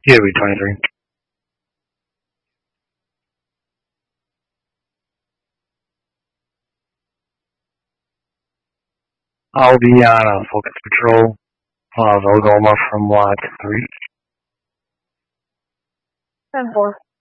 Here we 23. I'll be on a focus patrol. I'll go from Lot 3. 10-4.